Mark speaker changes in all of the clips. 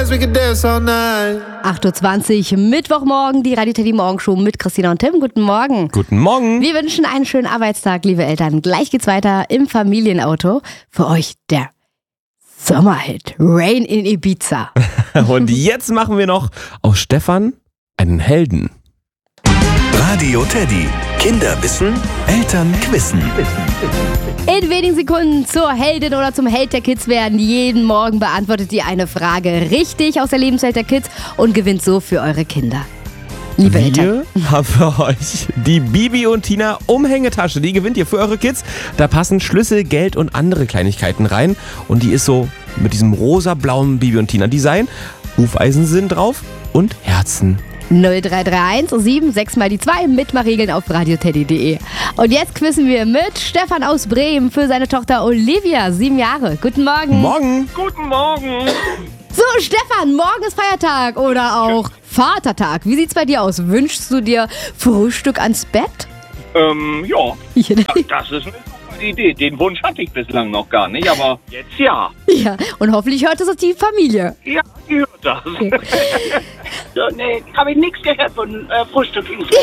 Speaker 1: dance, we can dance all night.
Speaker 2: 8.20 Uhr, Mittwochmorgen, die Radio Teddy Morgenshow mit Christina und Tim. Guten Morgen.
Speaker 3: Guten Morgen.
Speaker 2: Wir wünschen einen schönen Arbeitstag, liebe Eltern. Gleich geht's weiter im Familienauto. Für euch der Sommerhit Rain in Ibiza.
Speaker 3: Und jetzt machen wir noch aus Stefan einen Helden.
Speaker 4: Radio Teddy. Kinder wissen, Eltern quissen.
Speaker 2: In wenigen Sekunden zur Heldin oder zum Held der Kids werden. Jeden Morgen beantwortet ihr eine Frage richtig aus der Lebenswelt der Kids und gewinnt so für eure Kinder. Liebe Eltern.
Speaker 3: Wir haben für euch die Bibi und Tina Umhängetasche. Die gewinnt ihr für eure Kids. Da passen Schlüssel, Geld und andere Kleinigkeiten rein. Und die ist so mit diesem rosa-blauen Bibi und Tina Design. Hufeisen sind drauf und Herzen.
Speaker 2: 0331 76 mal die 2 Mitmachregeln auf radioteddy.de. Und jetzt quizzen wir mit Stefan aus Bremen für seine Tochter Olivia, 7 Jahre. Guten Morgen.
Speaker 3: Morgen.
Speaker 5: Guten Morgen.
Speaker 2: So, Stefan, morgen ist Feiertag oder auch Vatertag. Wie sieht's bei dir aus? Wünschst du dir Frühstück ans Bett?
Speaker 5: Ja. Das ist eine super Idee. Den Wunsch hatte ich bislang noch gar nicht, aber jetzt ja.
Speaker 2: Ja, und hoffentlich hört es auch die Familie.
Speaker 5: Ja, die hört das.
Speaker 2: Okay.
Speaker 6: So, nee, habe ich nichts gehört von Frühstück.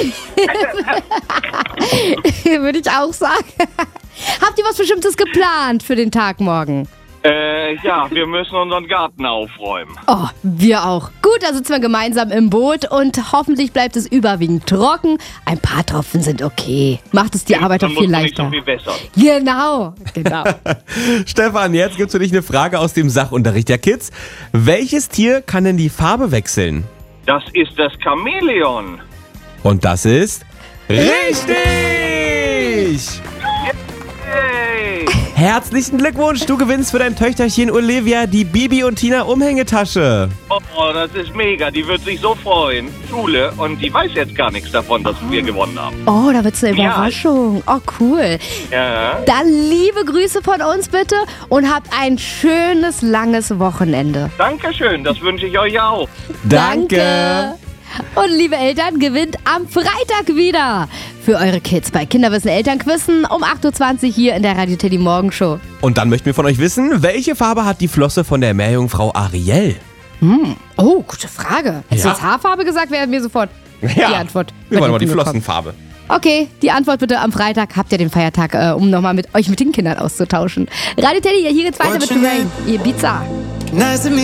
Speaker 2: Würde ich auch sagen. Habt ihr was Bestimmtes geplant für den Tag morgen?
Speaker 5: Ja, wir müssen unseren Garten aufräumen.
Speaker 2: Oh, wir auch. Gut, da sitzen wir gemeinsam im Boot und hoffentlich bleibt es überwiegend trocken. Ein paar Tropfen sind okay. Macht es die Arbeit doch viel leichter.
Speaker 5: Nicht so viel besser.
Speaker 2: Genau.
Speaker 3: Stefan, jetzt gibt's für dich eine Frage aus dem Sachunterricht der Kids. Welches Tier kann denn die Farbe wechseln?
Speaker 5: Das ist das Chamäleon.
Speaker 3: Und das ist richtig!
Speaker 5: Hey.
Speaker 3: Herzlichen Glückwunsch, du gewinnst für dein Töchterchen Olivia die Bibi und Tina Umhängetasche.
Speaker 5: Oh, das ist mega. Die wird sich so freuen. Schule. Und die weiß jetzt gar nichts davon, dass wir gewonnen haben.
Speaker 2: Oh, da wird's eine Überraschung. Oh, cool.
Speaker 5: Ja.
Speaker 2: Dann liebe Grüße von uns bitte und habt ein schönes, langes Wochenende.
Speaker 5: Dankeschön. Das wünsche ich euch auch.
Speaker 2: Danke. Und liebe Eltern, gewinnt am Freitag wieder für eure Kids bei Kinderwissen Elternquissen um 8.20 Uhr hier in der Radio Teddy Morgenshow.
Speaker 3: Und dann möchten wir von euch wissen, welche Farbe hat die Flosse von der Meerjungfrau Ariel?
Speaker 2: Oh, gute Frage. Hättest du
Speaker 3: Ja.
Speaker 2: jetzt Haarfarbe gesagt, wäre mir sofort die Antwort.
Speaker 3: Wir wollen mal die
Speaker 2: gekommen.
Speaker 3: Flossenfarbe.
Speaker 2: Okay, die Antwort bitte am Freitag. Habt ihr den Feiertag, um nochmal mit euch mit den Kindern auszutauschen. Radio Teddy, hier geht's weiter mit Rain. Ibiza.
Speaker 1: Nice to meet